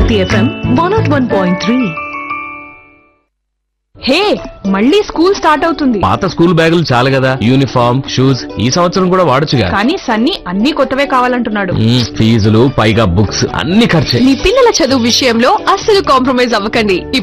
Hit FM 101.3. హే, మళ్ళీ school start అవుతుంది. పాత స్కూల్ బ్యాగులు చాలు కదా, యూనిఫామ్ షూస్ ఈ సంవత్సరం కూడా వాడొచ్చుగా. కానీ సన్నీ అన్ని కొత్తవే కావాలంటున్నాడు. ఫీజులు పైగా బుక్స్ అన్ని ఖర్చే. మీ పిల్లల చదువు విషయంలో అస్సలు కాంప్రమైజ్ అవ్వకండి.